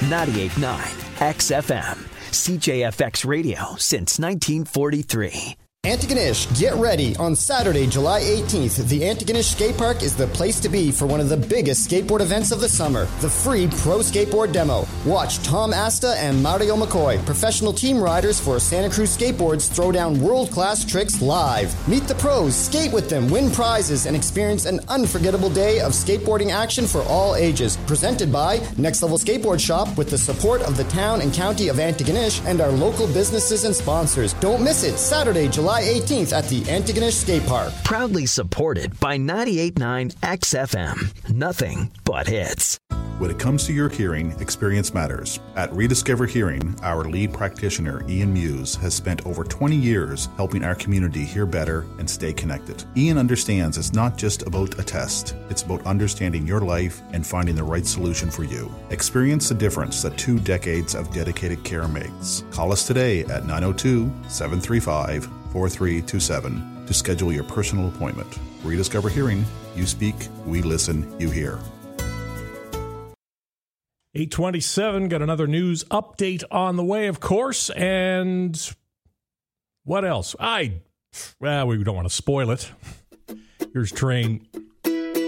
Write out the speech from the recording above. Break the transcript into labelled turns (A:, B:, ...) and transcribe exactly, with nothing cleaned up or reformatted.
A: ninety-eight point nine X F M. C J F X Radio since nineteen forty-three.
B: Antigonish, get ready. On Saturday, July eighteenth, the Antigonish Skate Park is the place to be for one of the biggest skateboard events of the summer, the free Pro Skateboard Demo. Watch Tom Asta and Mario McCoy, professional team riders for Santa Cruz Skateboards, throw down world-class tricks live. Meet the pros, skate with them, win prizes, and experience an unforgettable day of skateboarding action for all ages. Presented by Next Level Skateboard Shop with the support of the town and county of Antigonish and our local businesses and sponsors. Don't miss it, Saturday, July eighteenth at the Antigonish Skate Park.
A: Proudly supported by ninety-eight point nine X F M. Nothing but hits.
C: When it comes to your hearing, experience matters. At Rediscover Hearing, our lead practitioner, Ian Muse, has spent over twenty years helping our community hear better and stay connected. Ian understands it's not just about a test. It's about understanding your life and finding the right solution for you. Experience the difference that two decades of dedicated care makes. Call us today at nine oh two, seven three five, four three two seven to schedule your personal appointment. Rediscover Hearing. You speak, we listen, you hear.
D: eight twenty-seven, got another news update on the way, of course. And what else? I, well, we don't want to spoil it. Here's Train